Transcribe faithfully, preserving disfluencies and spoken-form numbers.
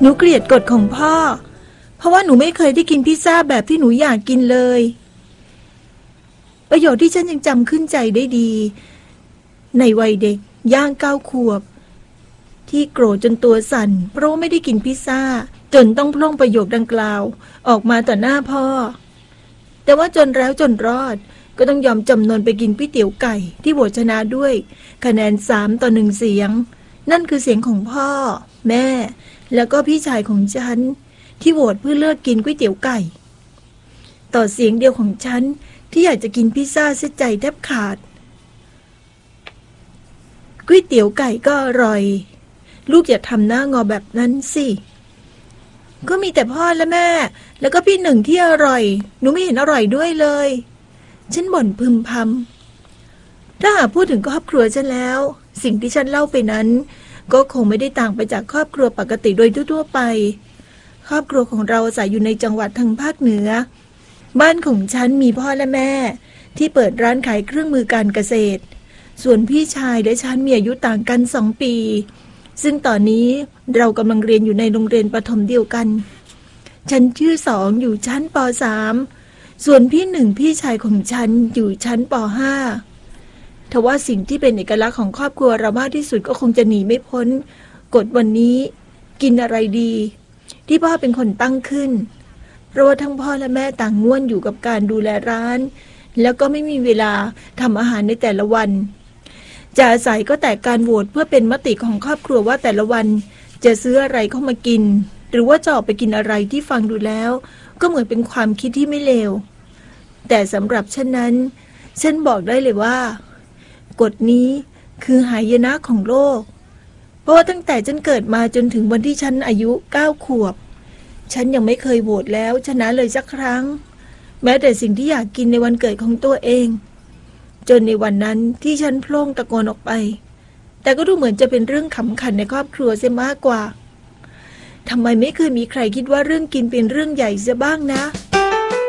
นูเกลียดกฎของพ่อเพราะว่าหนูไม่เคยได้กินพิซซ่าแบบที่หนูอยากกินเลยประโยชน์ที่ฉันยังจำขึ้นใจได้ดีในวัยเด็กย่างเก้าขวบที่โกรธจนตัวสั่นเพราะไม่ได้กินพิซซ่าจนต้องพล่องประโยคดังกล่าวออกมาต่อหน้าพ่อแต่ว่าจนแล้วจนรอดก็ต้องยอมจำนนไปกินก๋วยเตี๋ยวไก่ที่โหวตชนะด้วยคะแนนสามต่อหนึ่งเสียงนั่นคือเสียงของพ่อแม่แล้วก็พี่ชายของฉันที่โหวตเพื่อเลือกกินก๋วยเตี๋ยวไก่ต่อเสียงเดียวของฉันที่อยากจะกินพิซซ่าเสียใจแทบขาดก๋วยเตี๋ยวไก่ก็อร่อยลูกอย่าทำหน้างอแบบนั้นสิก็มีแต่พ่อและแม่แล้วก็พี่หนึ่งที่อร่อยหนูไม่เห็นอร่อยด้วยเลยฉันบ่นพึมพำถ้าหากพูดถึงครอบครัวฉันแล้วสิ่งที่ฉันเล่าไปนั้นก็คงไม่ได้ต่างไปจากครอบครัวปกติโดยทั่วๆไปครอบครัวของเราอาศัยอยู่ในจังหวัดทางภาคเหนือบ้านของฉันมีพ่อและแม่ที่เปิดร้านขายเครื่องมือการเกษตรส่วนพี่ชายและฉันมีอายุต่างกันสองปีซึ่งตอนนี้เรากำลังเรียนอยู่ในโรงเรียนประถมเดียวกันฉันชื่อสองอยู่ชั้นป สาม ส่วนพี่หนึ่งพี่ชายของฉันอยู่ชั้นป ห้า ทว่าสิ่งที่เป็นเอกลักษณ์ของครอบครัวเรามากที่สุดก็คงจะหนีไม่พ้นกฎวันนี้กินอะไรดีที่พ่อเป็นคนตั้งขึ้นเพราะว่าทั้งพ่อและแม่ต่างง่วนอยู่กับการดูแลร้านแล้วก็ไม่มีเวลาทำอาหารในแต่ละวันจะอาศัยก็แต่การโหวตเพื่อเป็นมติของครอบครัวว่าแต่ละวันจะซื้ออะไรเข้ามากินหรือว่าจะออกไปกินอะไรที่ฟังดูแล้วก็เหมือนเป็นความคิดที่ไม่เลวแต่สำหรับฉันนั้นฉันบอกได้เลยว่ากฎนี้คือหายนะของโลกเพราะว่าตั้งแต่ฉันเกิดมาจนถึงวันที่ฉันอายุเก้าขวบฉันยังไม่เคยโหวตแล้วชนะเลยสักครั้งแม้แต่สิ่งที่อยากกินในวันเกิดของตัวเองจนในวันนั้นที่ฉันโพล่งตะโกนออกไปแต่ก็ดูเหมือนจะเป็นเรื่องขำขันในครอบครัวเสียมากกว่าทำไมไม่เคยมีใครคิดว่าเรื่องกินเป็นเรื่องใหญ่เสียบ้างนะ